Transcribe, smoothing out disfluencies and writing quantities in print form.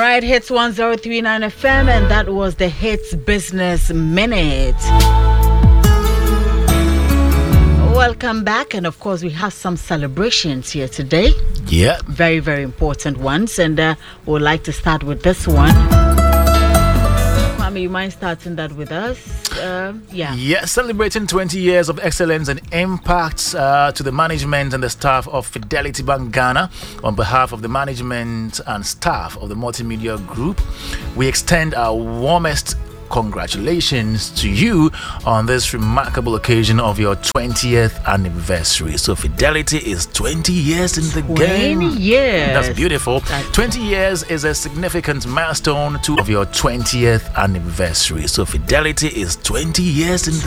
right, Hits 1039 FM, and that was the Hits Business Minute. Welcome back, and of course, we have some celebrations here today. Yeah. Very, very important ones, and we'd like to start with this one. Kwame, you mind starting that with us? Yeah, celebrating 20 years of excellence and impact to the management and the staff of Fidelity Bank Ghana. On behalf of the management and staff of the Multimedia Group, we extend our warmest congratulations to you on this remarkable occasion of your 20th anniversary. So Fidelity is 20 years in the game. 20 years. That's beautiful. 20 years is a significant milestone of your 20th anniversary. So Fidelity is 20 years in the